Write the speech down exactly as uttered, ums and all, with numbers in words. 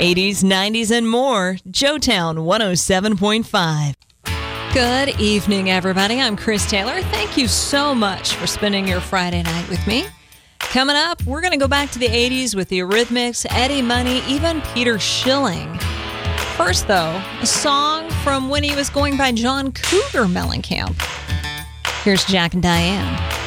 eighties, nineties, and more. Joetown one oh seven point five. Good evening, everybody. I'm Chris Taylor. Thank you so much for spending your Friday night with me. Coming up, we're going to go back to the eighties with the Eurythmics, Eddie Money, even Peter Schilling. First, though, a song from when he was going by John Cougar Mellencamp. Here's Jack and Diane.